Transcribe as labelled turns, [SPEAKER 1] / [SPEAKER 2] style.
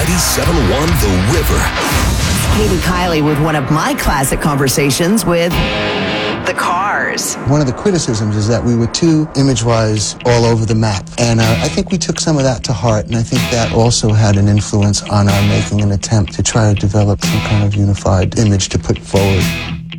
[SPEAKER 1] 97.1 The River.
[SPEAKER 2] Katie Kiley with one of my classic conversations with the Cars.
[SPEAKER 3] One of the criticisms is that we were too image-wise all over the map. And I think we took some of that to heart, and I think that also had an influence on our making an attempt to try to develop some kind of unified image to put forward.